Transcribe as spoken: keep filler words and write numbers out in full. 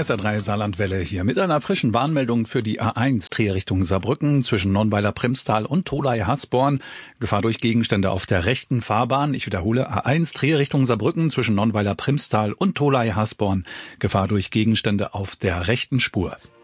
S R drei Saarlandwelle hier mit einer frischen Warnmeldung für die A eins Trier Richtung Saarbrücken zwischen Nonnweiler-Primstal und Tholey-Hasborn. Gefahr durch Gegenstände auf der rechten Fahrbahn. Ich wiederhole, A eins Trier Richtung Saarbrücken zwischen Nonnweiler-Primstal und Tholey-Hasborn. Gefahr durch Gegenstände auf der rechten Spur.